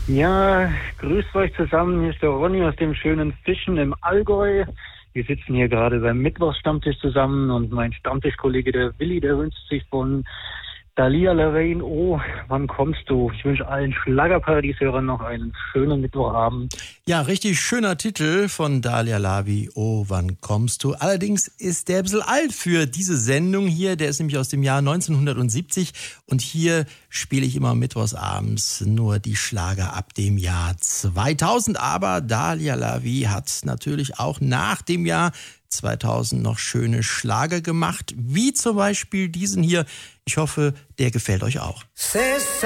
Ja, grüßt euch zusammen. Hier ist der Ronny aus dem schönen Fischen im Allgäu. Wir sitzen hier gerade beim Mittwochsstammtisch zusammen und mein Stammtischkollege, der Willi, der wünscht sich von Dalia Laraine, oh, wann kommst du? Ich wünsche allen Schlagerparadieshörern noch einen schönen Mittwochabend. Ja, richtig schöner Titel von Dalia Lavi, oh, wann kommst du? Allerdings ist der ein bisschen alt für diese Sendung hier, der ist nämlich aus dem Jahr 1970 und hier spiele ich immer mittwochsabends nur die Schlager ab dem Jahr 2000. Aber Dalia Lavi hat natürlich auch nach dem Jahr 2000 noch schöne Schlager gemacht, wie zum Beispiel diesen hier. Ich hoffe, der gefällt euch auch.